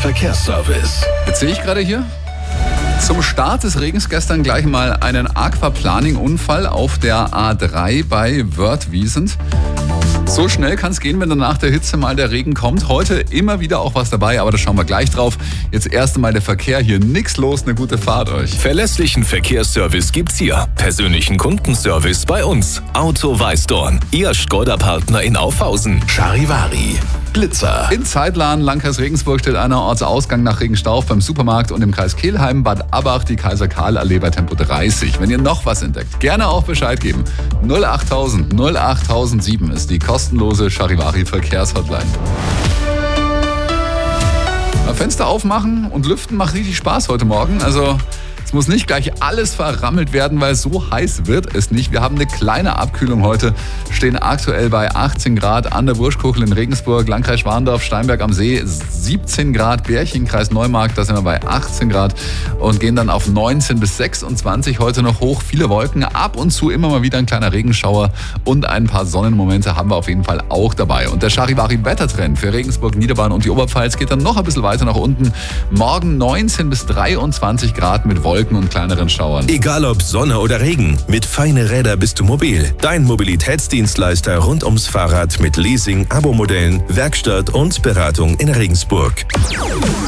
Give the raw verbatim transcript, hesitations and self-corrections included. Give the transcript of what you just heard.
Verkehrsservice. Jetzt sehe ich gerade hier zum Start des Regens gestern gleich mal einen Aquaplaning-Unfall auf der A drei bei Wörthwiesent. So schnell kann es gehen, wenn dann nach der Hitze mal der Regen kommt. Heute immer wieder auch was dabei, aber da schauen wir gleich drauf. Jetzt erst einmal der Verkehr hier. Nix los, eine gute Fahrt euch. Verlässlichen Verkehrsservice gibt's hier. Persönlichen Kundenservice bei uns. Auto Weißdorn. Ihr Skoda-Partner in Aufhausen. Charivari. Blitzer. In Zeitlan, Landkreis Regensburg, steht einer Ortsausgang nach Regenstauf beim Supermarkt und im Kreis Kelheim, Bad Abbach, die Kaiser-Karl-Allee bei Tempo dreißig. Wenn ihr noch was entdeckt, gerne auch Bescheid geben. null achttausend null achttausendsieben ist die kostenlose Charivari-Verkehrshotline. Fenster aufmachen und lüften macht richtig Spaß heute Morgen. Also es muss nicht gleich alles verrammelt werden, weil so heiß wird es nicht. Wir haben eine kleine Abkühlung heute, stehen aktuell bei achtzehn Grad an der Burschkuchel in Regensburg, Landkreis Schwandorf, Steinberg am See, siebzehn Grad, Bärchen, Kreis Neumarkt, da sind wir bei achtzehn Grad und gehen dann auf neunzehn bis sechsundzwanzig heute noch hoch. Viele Wolken, ab und zu immer mal wieder ein kleiner Regenschauer und ein paar Sonnenmomente haben wir auf jeden Fall auch dabei. Und der Charivari-Wettertrend für Regensburg, Niederbayern und die Oberpfalz geht dann noch ein bisschen weiter nach unten. Morgen neunzehn bis dreiundzwanzig Grad mit Wolken und kleineren Schauern. Egal ob Sonne oder Regen, mit Feine Räder bist du mobil. Dein Mobilitätsdienstleister rund ums Fahrrad mit Leasing, Abo-Modellen, Werkstatt und Beratung in Regensburg.